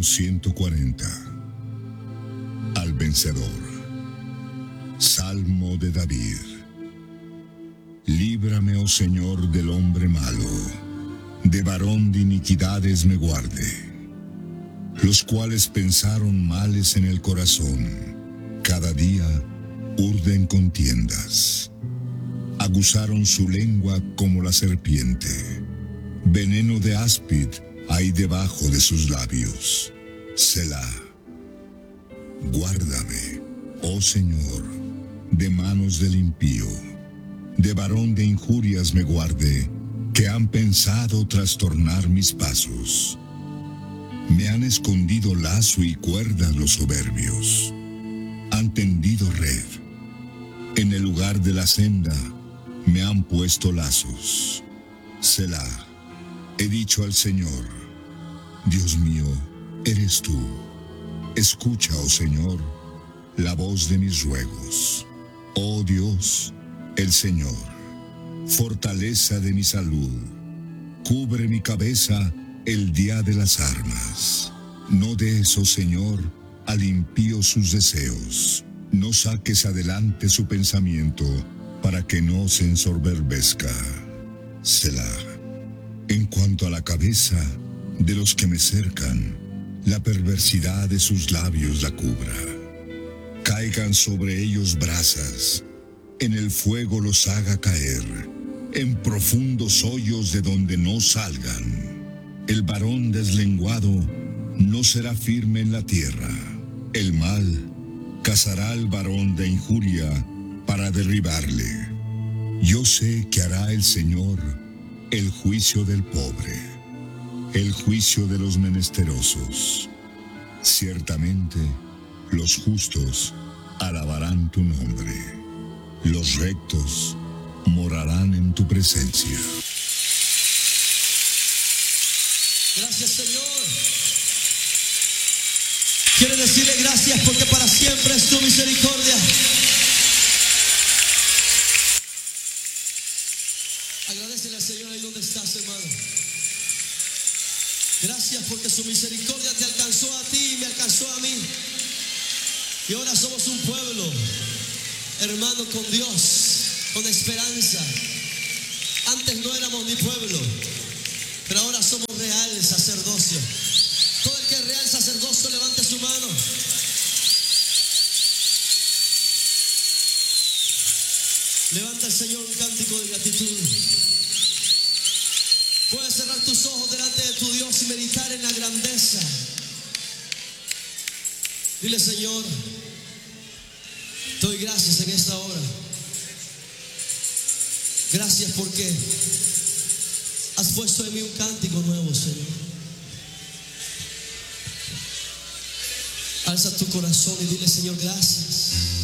140. Al vencedor. Salmo de David. Líbrame, oh Señor, del hombre malo, de varón de iniquidades me guarde, los cuales pensaron males en el corazón, cada día urden contiendas. Aguzaron su lengua como la serpiente, veneno de áspid hay debajo de sus labios. Selah. Guárdame, oh Señor, de manos del impío, de varón de injurias me guarde, que han pensado trastornar mis pasos. Me han escondido lazo y cuerda los soberbios, han tendido red. En el lugar de la senda me han puesto lazos. Selah. He dicho al Señor: Dios mío, eres tú. Escucha, oh Señor, la voz de mis ruegos. Oh Dios, el Señor, fortaleza de mi salud, cubre mi cabeza el día de las armas. No des, oh Señor, al impío sus deseos, no saques adelante su pensamiento, para que no se ensoberbezca. Selah. En cuanto a la cabeza de los que me cercan, la perversidad de sus labios la cubra. Caigan sobre ellos brasas, en el fuego los haga caer, en profundos hoyos de donde no salgan. El varón deslenguado no será firme en la tierra. El mal cazará al varón de injuria para derribarle. Yo sé que hará el Señor el juicio del pobre, el juicio de los menesterosos. Ciertamente, los justos alabarán tu nombre. Los rectos morarán en tu presencia. Gracias, Señor. Quiero decirle gracias porque para siempre es tu misericordia. Agradecele al Señor ahí donde estás, hermano. Gracias porque su misericordia te alcanzó a ti y me alcanzó a mí. Y ahora somos un pueblo, hermano, con Dios, con esperanza. Antes no éramos ni pueblo, pero ahora somos real sacerdocio. Todo el que es real sacerdocio, levante su mano. Levanta al Señor un cántico de gratitud. Puedes cerrar tus ojos delante de tu Dios y meditar en la grandeza. Dile: Señor, te doy gracias en esta hora. Gracias porque has puesto en mí un cántico nuevo, Señor. Alza tu corazón y dile: Señor, gracias.